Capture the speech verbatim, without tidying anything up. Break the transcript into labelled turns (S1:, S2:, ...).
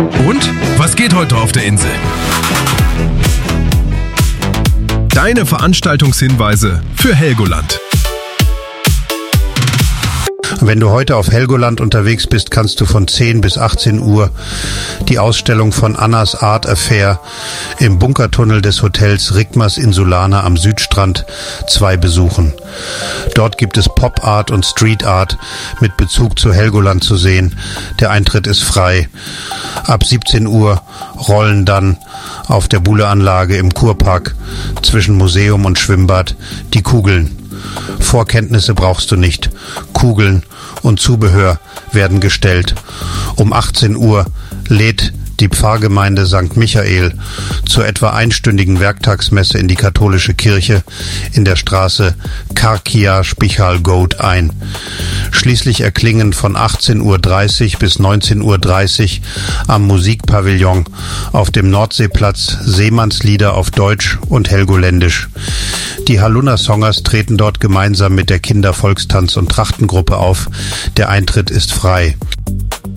S1: Und was geht heute auf der Insel? Deine Veranstaltungshinweise für Helgoland.
S2: Wenn du heute auf Helgoland unterwegs bist, kannst du von zehn bis achtzehn Uhr die Ausstellung von Annas Art Affair im Bunkertunnel des Hotels Rigmas Insulana am Südstrand zwei besuchen. Dort gibt es Pop Art und Street Art mit Bezug zu Helgoland zu sehen. Der Eintritt ist frei. Ab siebzehn Uhr rollen dann auf der Bule-Anlage im Kurpark zwischen Museum und Schwimmbad die Kugeln. Vorkenntnisse brauchst du nicht. Kugeln und Zubehör werden gestellt. Um achtzehn Uhr lädt die Pfarrgemeinde Sankt Michael zur etwa einstündigen Werktagsmesse in die katholische Kirche in der Straße Karkia-Spichal-Goat ein. Schließlich erklingen von achtzehn Uhr dreißig bis neunzehn Uhr dreißig am Musikpavillon auf dem Nordseeplatz Seemannslieder auf Deutsch und Helgoländisch. Die Halunna-Songers treten dort gemeinsam mit der Kinder-Volkstanz- und Trachtengruppe auf. Der Eintritt ist frei.